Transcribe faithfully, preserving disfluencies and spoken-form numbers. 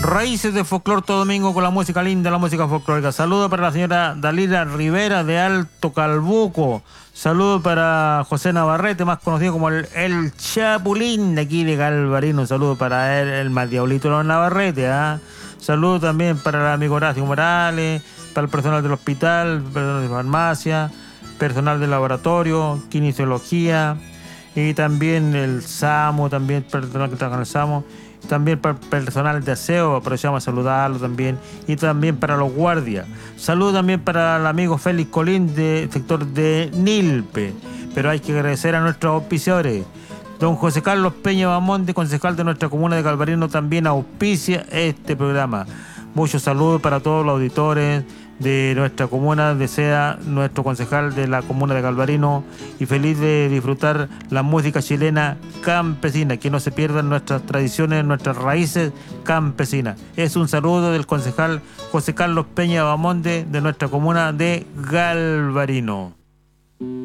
Raíces de Folclor todo domingo con la música linda, la música folclórica. Saludos para la señora Dalila Rivera de Alto Calbuco. Saludos para José Navarrete, más conocido como el, el Chapulín de aquí de Galvarino. Un saludo para él, el más diablito de los Navarrete. ¿eh? Saludos también para el amigo Horacio Morales, para el personal del hospital, personal de farmacia, personal del laboratorio, kinesiología y también el SAMO, también personal que trabaja en el SAMO. También para el personal de aseo, aprovechamos a saludarlo también. Y también para los guardias. Saludos también para el amigo Félix Colín del sector de Nilpe. Pero hay que agradecer a nuestros auspiciadores. Don José Carlos Peña Bamonte, concejal de nuestra comuna de Galvarino, también auspicia este programa. Muchos saludos para todos los auditores de nuestra comuna, desea nuestro concejal de la comuna de Galvarino, y feliz de disfrutar la música chilena campesina, que no se pierdan nuestras tradiciones, nuestras raíces campesinas. Es un saludo del concejal José Carlos Peña Bamonte de nuestra comuna de Galvarino.